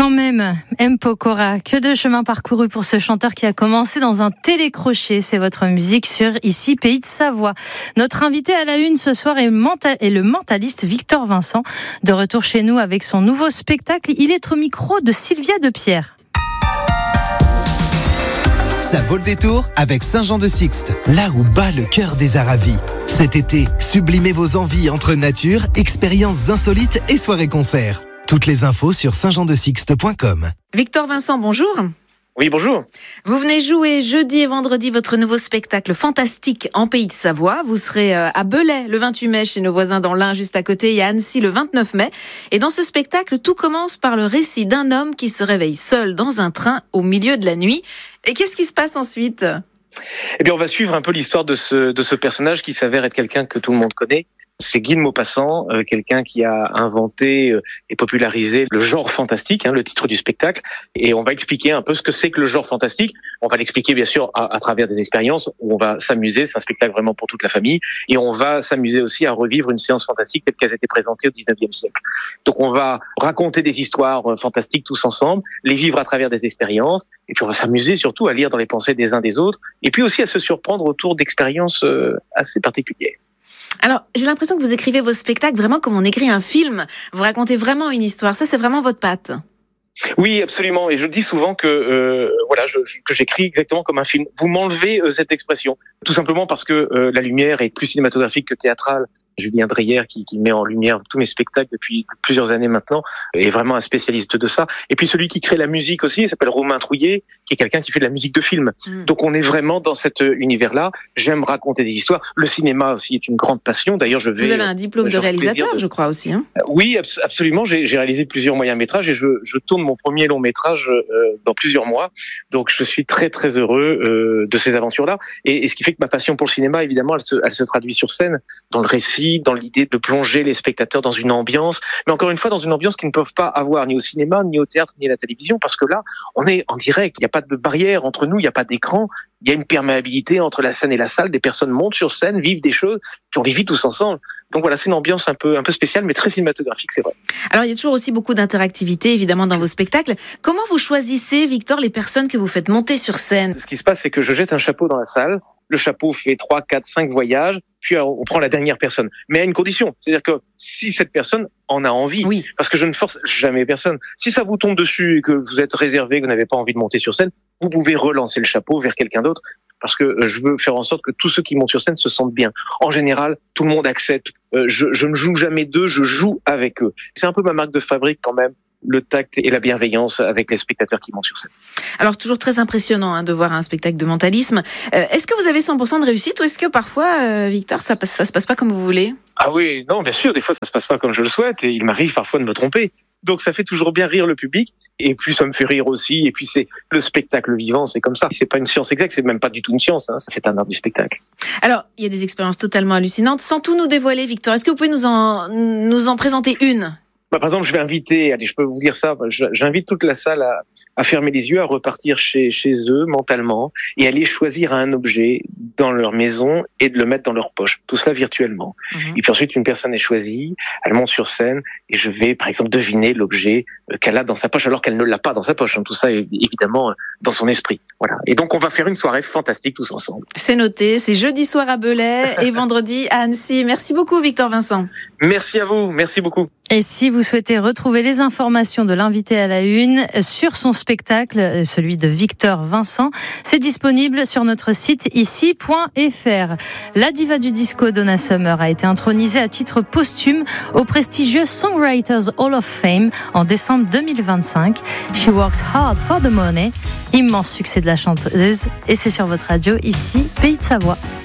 quand même, M. Pokora, que de chemin parcouru pour ce chanteur qui a commencé dans un télécrochet. C'est votre musique sur Ici, Pays de Savoie. Notre invité à la une ce soir est le mentaliste Victor Vincent. De retour chez nous avec son nouveau spectacle, il est au micro de Sylvia Depierre. Ça vaut le détour avec Saint-Jean-de-Sixte, là où bat le cœur des Aravis. Cet été, sublimez vos envies entre nature, expériences insolites et soirées-concerts. Toutes les infos sur saintjeandesixte.com. Victor Vincent, bonjour. Oui, bonjour. Vous venez jouer jeudi et vendredi votre nouveau spectacle fantastique en Pays de Savoie. Vous serez à Belay le 28 mai chez nos voisins dans l'Ain juste à côté et à Annecy le 29 mai. Et dans ce spectacle, tout commence par le récit d'un homme qui se réveille seul dans un train au milieu de la nuit. Et qu'est-ce qui se passe ensuite ? Eh bien, on va suivre un peu l'histoire de ce personnage qui s'avère être quelqu'un que tout le monde connaît. C'est Guy de Maupassant, quelqu'un qui a inventé et popularisé le genre fantastique, le titre du spectacle. Et on va expliquer un peu ce que c'est que le genre fantastique. On va l'expliquer bien sûr à travers des expériences où on va s'amuser. C'est un spectacle vraiment pour toute la famille. Et on va s'amuser aussi à revivre une séance fantastique telle qu'elle a été présentée au 19e siècle. Donc on va raconter des histoires fantastiques tous ensemble, les vivre à travers des expériences. Et puis on va s'amuser surtout à lire dans les pensées des uns des autres. Et puis aussi à se surprendre autour d'expériences assez particulières. Alors, j'ai l'impression que vous écrivez vos spectacles vraiment comme on écrit un film. Vous racontez vraiment une histoire. Ça, c'est vraiment votre patte. Oui, absolument. Et je dis souvent que que j'écris exactement comme un film. Vous m'enlevez cette expression, tout simplement parce que la lumière est plus cinématographique que théâtrale. Julien Dreyer, qui met en lumière tous mes spectacles depuis plusieurs années maintenant, est vraiment un spécialiste de ça. Et puis celui qui crée la musique aussi, il s'appelle Romain Trouillet, qui est quelqu'un qui fait de la musique de film. Donc on est vraiment dans cet univers-là. J'aime raconter des histoires. Le cinéma aussi est une grande passion. D'ailleurs, vous avez un diplôme de réalisateur, je crois aussi. Oui, absolument. J'ai réalisé plusieurs moyens-métrages et je tourne mon premier long-métrage dans plusieurs mois. Donc je suis très très heureux de ces aventures-là. Et ce qui fait que ma passion pour le cinéma, évidemment, elle se traduit sur scène, dans le récit, dans l'idée de plonger les spectateurs dans une ambiance, mais encore une fois dans une ambiance qu'ils ne peuvent pas avoir ni au cinéma, ni au théâtre, ni à la télévision, parce que là, on est en direct, il n'y a pas de barrière entre nous, il n'y a pas d'écran, il y a une perméabilité entre la scène et la salle, des personnes montent sur scène, vivent des choses, puis on les vit tous ensemble. Donc voilà, c'est une ambiance un peu spéciale, mais très cinématographique, c'est vrai. Alors il y a toujours aussi beaucoup d'interactivité, évidemment, dans vos spectacles. Comment vous choisissez, Victor, les personnes que vous faites monter sur scène ? Ce qui se passe, c'est que je jette un chapeau dans la salle, le chapeau fait 3, 4, 5 voyages, puis on prend la dernière personne. Mais à une condition, c'est-à-dire que si cette personne en a envie, oui. Parce que je ne force jamais personne. Si ça vous tombe dessus et que vous êtes réservé, que vous n'avez pas envie de monter sur scène, vous pouvez relancer le chapeau vers quelqu'un d'autre, parce que je veux faire en sorte que tous ceux qui montent sur scène se sentent bien. En général, tout le monde accepte. Je ne joue jamais d'eux, je joue avec eux. C'est un peu ma marque de fabrique quand même, le tact et la bienveillance avec les spectateurs qui montent sur scène. Alors, c'est toujours très impressionnant de voir un spectacle de mentalisme. Est-ce que vous avez 100% de réussite ou est-ce que parfois, Victor, ça se passe pas comme vous voulez ? Ah oui, non, bien sûr, des fois ça se passe pas comme je le souhaite et il m'arrive parfois de me tromper. Donc ça fait toujours bien rire le public et puis ça me fait rire aussi et puis c'est le spectacle vivant, c'est comme ça. C'est pas une science exacte, c'est même pas du tout une science, c'est un art du spectacle. Alors, il y a des expériences totalement hallucinantes. Sans tout nous dévoiler, Victor, est-ce que vous pouvez nous en présenter une ? Par exemple, je vais inviter, allez, je peux vous dire ça, j'invite toute la salle à fermer les yeux, à repartir chez eux mentalement et aller choisir un objet dans leur maison et de le mettre dans leur poche. Tout cela virtuellement. Et puis ensuite, une personne est choisie, elle monte sur scène et je vais, par exemple, deviner l'objet qu'elle a dans sa poche alors qu'elle ne l'a pas dans sa poche. Tout ça est évidemment dans son esprit. Voilà. Et donc, on va faire une soirée fantastique tous ensemble. C'est noté. C'est jeudi soir à Belay et vendredi à Annecy. Merci beaucoup, Victor Vincent. Merci à vous. Merci beaucoup. Et si vous souhaitez retrouver les informations de l'invité à la une sur son spectacle, celui de Victor Vincent, c'est disponible sur notre site ici.fr. La diva du disco Donna Summer a été intronisée à titre posthume au prestigieux Songwriters Hall of Fame en décembre 2025. She works hard for the money. Immense succès de la chanteuse et c'est sur votre radio ici, Pays de Savoie.